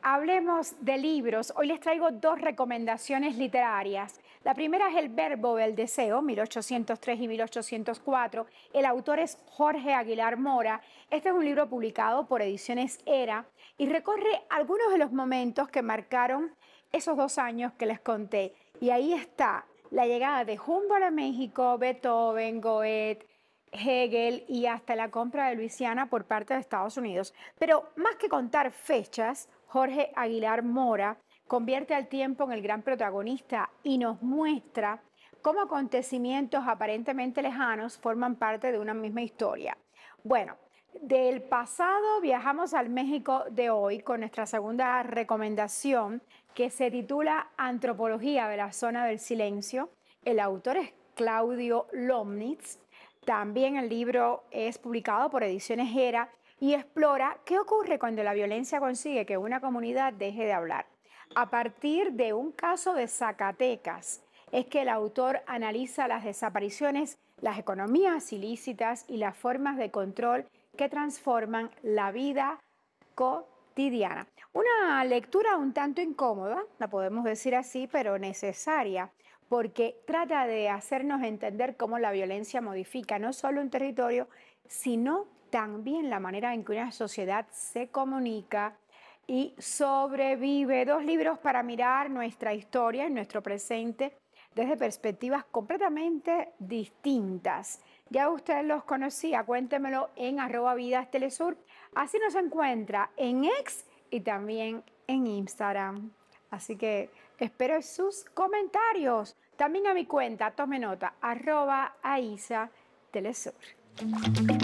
hablemos de libros. Hoy les traigo dos recomendaciones literarias. La primera es El Verbo del Deseo, 1803 y 1804. El autor es Jorge Aguilar Mora. Este es un libro publicado por Ediciones Era y recorre algunos de los momentos que marcaron esos 2 años que les conté. Y ahí está la llegada de Humboldt a México, Beethoven, Goethe, Hegel y hasta la compra de Luisiana por parte de Estados Unidos. Pero más que contar fechas, Jorge Aguilar Mora convierte al tiempo en el gran protagonista y nos muestra cómo acontecimientos aparentemente lejanos forman parte de una misma historia. Bueno, del pasado viajamos al México de hoy con nuestra segunda recomendación que se titula Antropología de la Zona del Silencio. El autor es Claudio Lomnitz. También el libro es publicado por Ediciones Era y explora qué ocurre cuando la violencia consigue que una comunidad deje de hablar. A partir de un caso de Zacatecas, es que el autor analiza las desapariciones, las economías ilícitas y las formas de control que transforman la vida cotidiana. Una lectura un tanto incómoda, la podemos decir así, pero necesaria, porque trata de hacernos entender cómo la violencia modifica no solo un territorio, sino también la manera en que una sociedad se comunica y sobrevive. Dos libros para mirar nuestra historia y nuestro presente desde perspectivas completamente distintas. Ya usted los conocía, cuéntemelo en @vidastelesur. Así nos encuentra en X y también en Instagram. Así que espero sus comentarios. También a mi cuenta, tome nota, @AISA Telesur.